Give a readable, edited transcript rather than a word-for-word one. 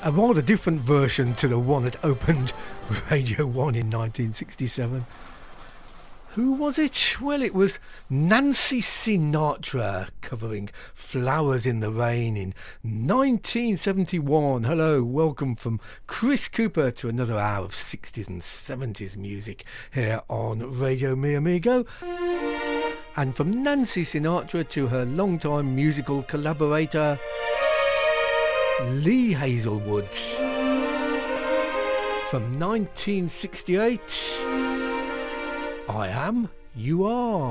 A rather different version to the one that opened Radio 1 in 1967. Who was it? Well, it was Nancy Sinatra covering Flowers in the Rain in 1971. Hello, welcome from Chris Cooper to another hour of 60s and 70s music here on Radio Mi Amigo. And from Nancy Sinatra to her longtime musical collaborator, Lee Hazelwood. From 1968... I am, you are.